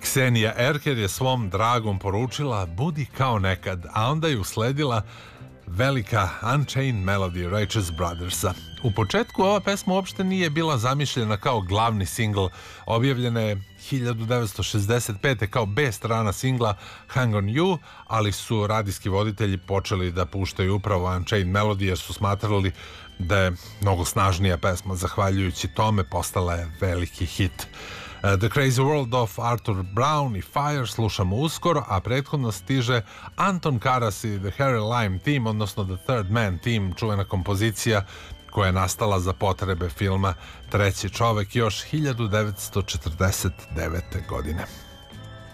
Ksenija Erker je svom dragom poručila budi kao nekad, a onda je usledila velika Unchained Melody Righteous Brothersa. U početku ova pesma uopšte nije bila zamišljena kao glavni singl, objavljena je 1965. kao B strana singla Hang on You, ali su radijski voditelji počeli da puštaju upravo Unchained Melody jer su smatrali da je mnogo snažnija pesma. Zahvaljujući tome postala je veliki hit. The Crazy World of Arthur Brown i Fire slušamo uskoro, a prethodno stiže Anton Karas i The Harry Lime Team, odnosno The Third Man Team, čuvena kompozicija koja je nastala za potrebe filma Treći čovek još 1949. godine.